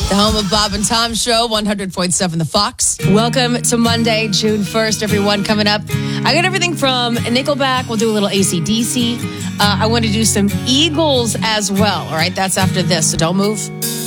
The home of Bob and Tom Show, 100.7 The Fox. Welcome to Monday, June 1st, everyone. Coming up, I got everything from Nickelback. We'll do a little AC/DC. I want to do some Eagles as well. All right, that's after this, so don't move.